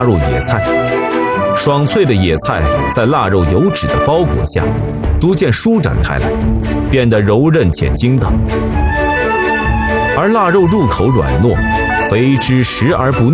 入野菜，爽脆的野菜在腊肉油脂的包裹下，逐渐舒展开来，变得柔韧且筋道。而腊肉入口软糯，肥汁食而不腻。